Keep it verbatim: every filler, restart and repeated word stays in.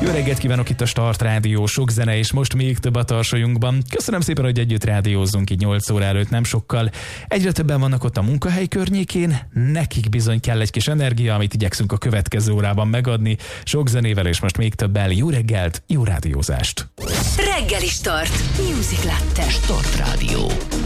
Jó reggelt kívánok, itt a Start Rádió, sok zene és most még több a tarsolyunkban. Köszönöm szépen, hogy együtt rádiózzunk így nyolc óra előtt nem sokkal. Egyre többen vannak ott a munkahely környékén, nekik bizony kell egy kis energia, amit igyekszünk a következő órában megadni. Sok zenével és most még többel. Jó reggelt, jó rádiózást! Reggeli Start. Music Latte. Start Rádió.